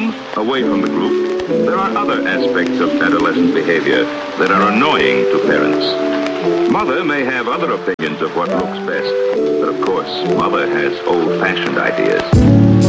alone, away from the group, there are other aspects of adolescent behavior that are annoying to parents. Mother may have other opinions of what looks best, but of course, Mother has old-fashioned ideas.